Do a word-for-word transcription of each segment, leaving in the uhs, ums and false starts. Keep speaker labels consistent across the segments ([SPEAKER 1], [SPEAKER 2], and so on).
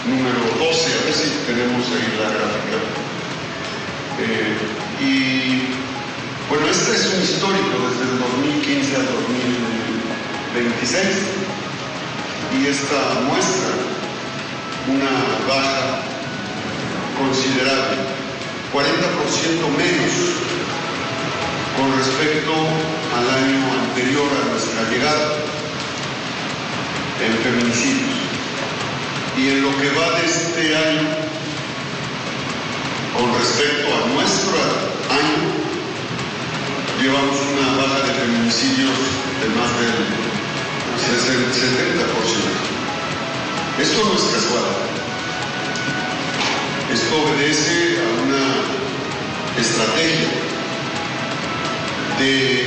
[SPEAKER 1] número doce, a ver si tenemos ahí la gráfica. Eh, y bueno, este es un histórico desde el dos mil quince al dos mil veintiséis, y esta muestra una baja considerable, cuarenta por ciento menos con respecto al año anterior a nuestra llegada en feminicidios. Y en lo que va de este año, con respecto a nuestro año, llevamos una baja de feminicidios de más del setenta por ciento. Esto no es casual. Esto obedece a una estrategia de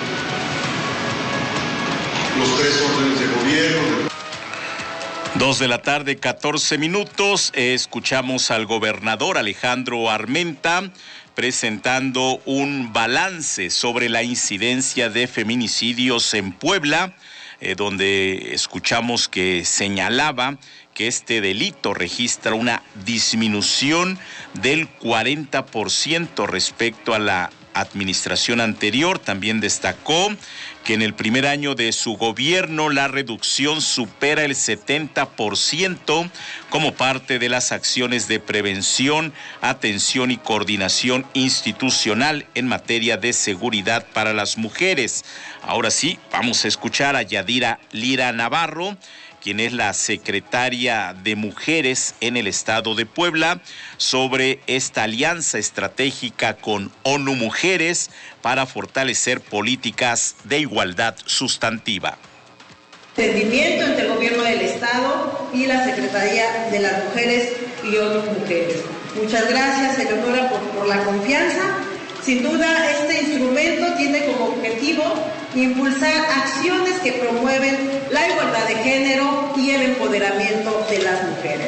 [SPEAKER 1] los tres órdenes de gobierno.
[SPEAKER 2] Dos de la tarde, catorce minutos. Escuchamos al gobernador Alejandro Armenta presentando un balance sobre la incidencia de feminicidios en Puebla, eh, donde escuchamos que señalaba que este delito registra una disminución del cuarenta por ciento respecto a la administración anterior. También destacó que en el primer año de su gobierno la reducción supera el setenta por ciento como parte de las acciones de prevención, atención y coordinación institucional en materia de seguridad para las mujeres. Ahora sí, vamos a escuchar a Yadira Lira Navarro, quien es la secretaria de Mujeres en el Estado de Puebla, sobre esta alianza estratégica con ONU Mujeres para fortalecer políticas de igualdad sustantiva.
[SPEAKER 3] Entendimiento entre el gobierno del Estado y la Secretaría de las Mujeres y ONU Mujeres. Muchas gracias, Eleonora, por, por la confianza. Sin duda, este instrumento tiene como objetivo impulsar acciones que promueven la igualdad de género y el empoderamiento de las mujeres.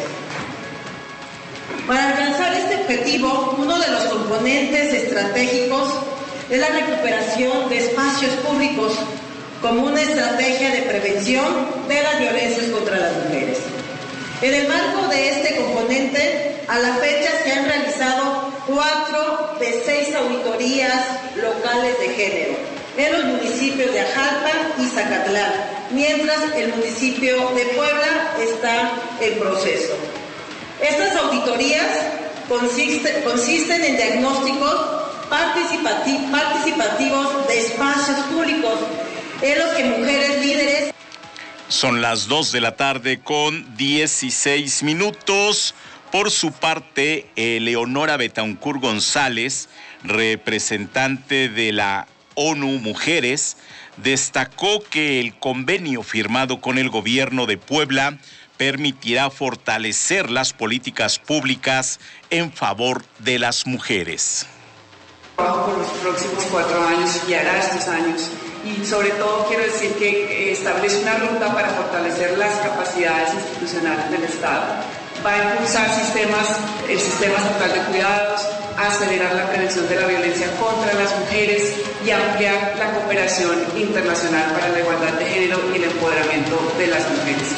[SPEAKER 3] Para alcanzar este objetivo, uno de los componentes estratégicos es la recuperación de espacios públicos como una estrategia de prevención de las violencias contra las mujeres. En el marco de este componente, a la fecha se han realizado cuatro de seis auditorías locales de género en los municipios de Ajalpa y Zacatlán, mientras el municipio de Puebla está en proceso. Estas auditorías consiste, consisten en diagnósticos participati- participativos de espacios públicos en los que mujeres líderes.
[SPEAKER 2] Son las dos de la tarde con dieciséis minutos. Por su parte, Eleonora Betancur González, representante de la ONU Mujeres, destacó que el convenio firmado con el gobierno de Puebla permitirá fortalecer las políticas públicas en favor de las mujeres.
[SPEAKER 4] Trabajo por los próximos cuatro años y hará estos años. Y sobre todo quiero decir que establece una ruta para fortalecer las capacidades institucionales del Estado. Va a impulsar sistemas, el sistema estatal de cuidados, acelerar la prevención de la violencia contra las mujeres y ampliar la cooperación internacional para la igualdad de género y el empoderamiento de las mujeres.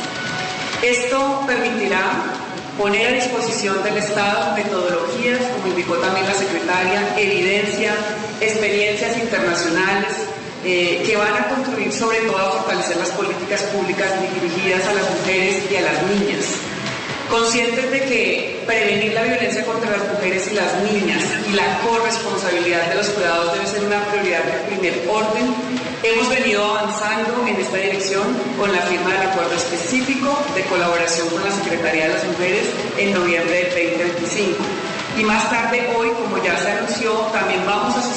[SPEAKER 4] Esto permitirá poner a disposición del Estado metodologías, como indicó también la secretaria, evidencia, experiencias internacionales, eh, que van a contribuir sobre todo a fortalecer las políticas públicas dirigidas a las mujeres y a las niñas. Conscientes de que prevenir la violencia contra las mujeres y las niñas y la corresponsabilidad de los cuidados debe ser una prioridad de primer orden, hemos venido avanzando en esta dirección con la firma del acuerdo específico de colaboración con la Secretaría de las Mujeres en noviembre del veinte veinticinco. Y más tarde, hoy, como ya se anunció, también vamos a...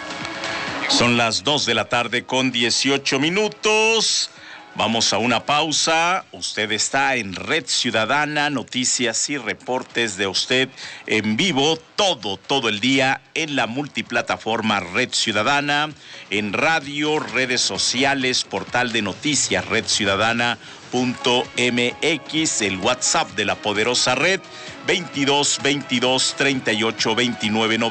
[SPEAKER 2] Son las dos de la tarde con dieciocho minutos. Vamos a una pausa. Usted está en Red Ciudadana, noticias y reportes de usted en vivo todo, todo el día en la multiplataforma Red Ciudadana, en radio, redes sociales, portal de noticias red ciudadana punto m x, el WhatsApp de la poderosa red veintidós veintidós treinta y ocho veintinueve noventa.